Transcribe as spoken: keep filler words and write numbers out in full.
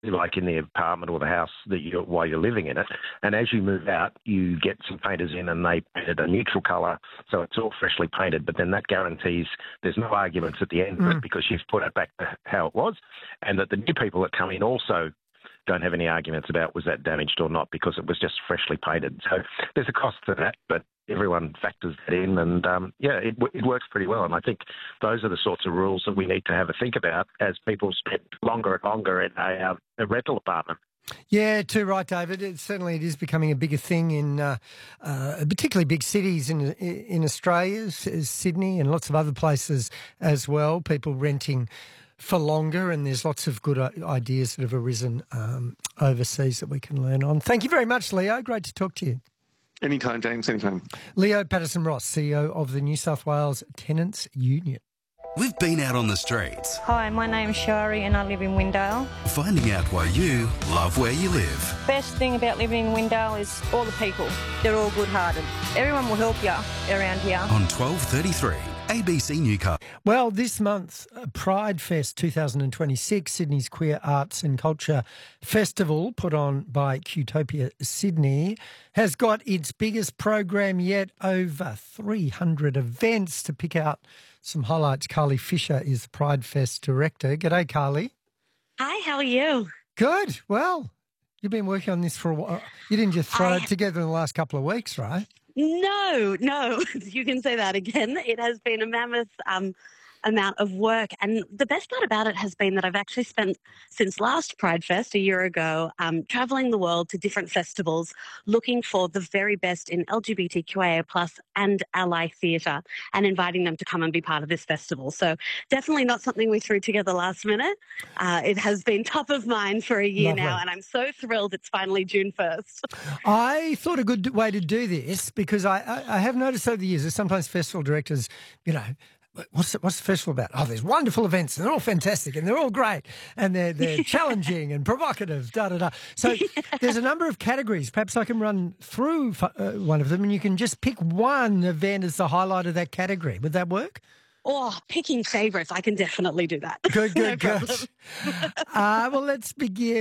like in the apartment or the house that you while you're living in it. And as you move out, you get some painters in and they painted a neutral colour, so it's all freshly painted. But then that guarantees there's no arguments at the end of Mm. it because you've put it back to how it was, and that the new people that come in also don't have any arguments about was that damaged or not because it was just freshly painted. So there's a cost to that, but everyone factors that in, and um, yeah, it, it works pretty well. And I think those are the sorts of rules that we need to have a think about as people spend longer and longer in a, uh, a rental apartment. Yeah, too right, David. It, certainly it is becoming a bigger thing in uh, uh, particularly big cities in in Australia, S- Sydney and lots of other places as well, people renting for longer, and there's lots of good i- ideas that have arisen um, overseas that we can learn on. Thank you very much, Leo. Great to talk to you. Anytime, James, anytime. Leo Patterson-Ross, C E O of the New South Wales Tenants Union. We've been out on the streets, Hi, my name's Shari and I live in Windale. finding out why you love where you live. Best thing about living in Windale is all the people. They're all good-hearted. Everyone will help you around here. On twelve thirty-three, A B C Newcastle. Well, this month, uh, Pride Fest twenty twenty-six, Sydney's Queer Arts and Culture Festival, put on by Qtopia Sydney, has got its biggest program yet, over three hundred events. To pick out some highlights, Carly Fisher is the Pride Fest director. G'day, Carly. Hi, how are you? Good. Well, you've been working on this for a while. You didn't just throw I- it together in the last couple of weeks, right? No, no, you can say that again. It has been a mammoth um, amount of work. And the best part about it has been that I've actually spent, since last Pride Fest a year ago, um, travelling the world to different festivals looking for the very best in L G B T Q I A plus and ally theatre and inviting them to come and be part of this festival. So definitely not something we threw together last minute. Uh, it has been top of mind for a year Lovely. now, and I'm so thrilled it's finally June first. I thought a good way to do this, because I, I, I have noticed over the years that sometimes festival directors, you know, what's the, what's the festival about? Oh, there's wonderful events and they're all fantastic and they're all great and they're, they're challenging and provocative, da, da, da. So there's a number of categories. Perhaps I can run through uh, one of them and you can just pick one event as the highlight of that category. Would that work? Oh, picking favourites, I can definitely do that. Good, No good, good. problem. uh, well, let's begin.